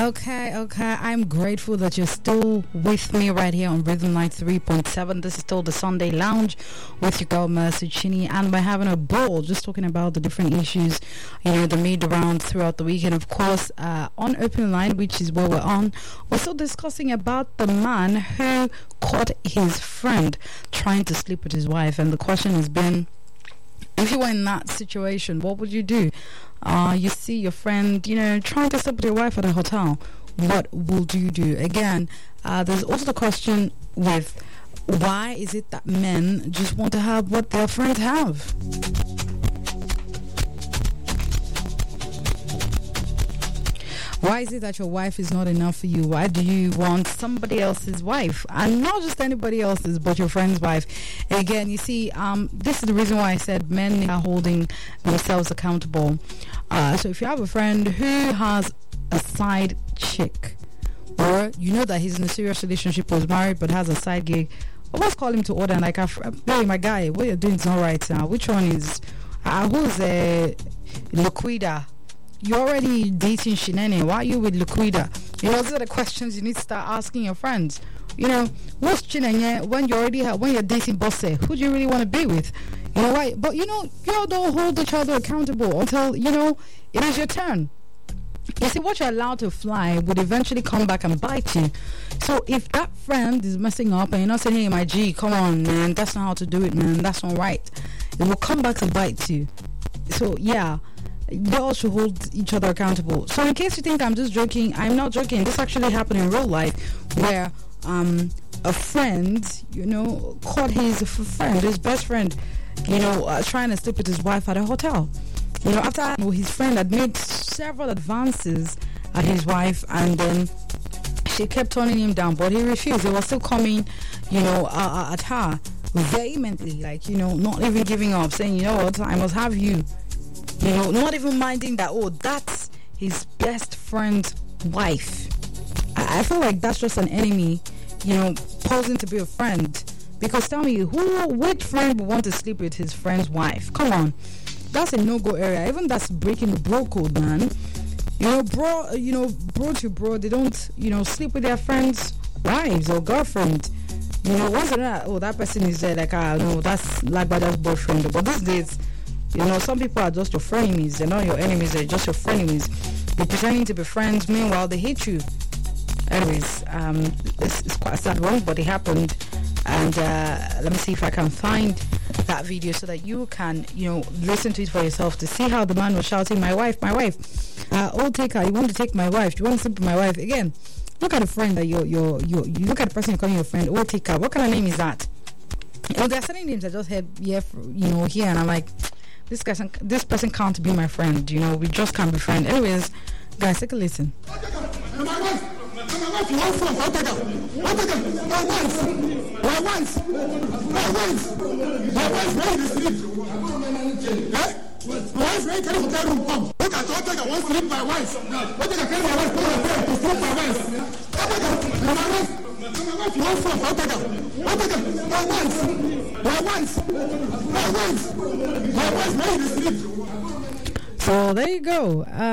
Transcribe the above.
Okay. I'm grateful that you're still with me right here on Rhythm 93.7. This is still the Sunday Lounge with your girl Mercy Chinny, and we're having a ball just talking about the different issues, that made around throughout the week. And of course, on Open Line, which is where we're on, we're still discussing about the man who caught his friend trying to sleep with his wife. And the question has been, if you were in that situation, what would you do? You see your friend, trying to sleep with your wife at a hotel. What would you do? Again, there's also the question with, why is it that men just want to have what their friends have? Why is it that your wife is not enough for you? Why do you want somebody else's wife? And not just anybody else's, but your friend's wife. Again, you see, this is the reason why I said men are holding themselves accountable. So if you have a friend who has a side chick, or you know that he's in a serious relationship, was married but has a side gig, always call him to order and like, hey, my guy, what you're doing is not right now. Which one is, who's Liquida? You're already dating Shinene. Why are you with Liquida? Those are the questions you need to start asking your friends. What's Chinene when you already when you're dating Bosse? Who do you really want to be with? Why? But y'all don't hold each other accountable until it is your turn. You see, what you're allowed to fly would eventually come back and bite you. So if that friend is messing up and you're not saying, hey, my G, come on, man, that's not how to do it, man, that's not right, it will come back to bite you. So yeah, they all should hold each other accountable. So in case you think I'm just joking, I'm not joking. This actually happened in real life, where a friend, caught his best friend, trying to sleep with his wife at a hotel. After his friend had made several advances at his wife, and then she kept turning him down, but he refused. He was still coming, at her vehemently, like, not even giving up, saying, what, I must have you. Not even minding that, that's his best friend's wife. I feel like that's just an enemy, posing to be a friend. Because tell me, which friend would want to sleep with his friend's wife? Come on. That's a no-go area. Even that's breaking the bro code, man. Bro to bro, they don't, sleep with their friends' wives or girlfriends. Once that person is there, like, no, that's like Bada's boyfriend. But these days, some people are just your frenemies. They're not your enemies, they're just your frenemies. They're pretending to be friends, meanwhile they hate you. Anyways, it's quite a sad one, but it happened. And let me see if I can find that video so that you can, listen to it for yourself to see how the man was shouting, my wife. Oh, take her, you want to take my wife, you want to sleep with my wife. Again, look at the friend that you look at the person you're calling your friend. Oh, take her, what kind of name is that? There are certain names I just heard here, and I'm like, this person can't be my friend. We just can't be friends. Anyways, guys, take a listen. My wife ready to hotel room come. Look at all take one sleep my wife. What take my wife to sleep my wife. My wife you want from my wife ready to sleep. So there you go.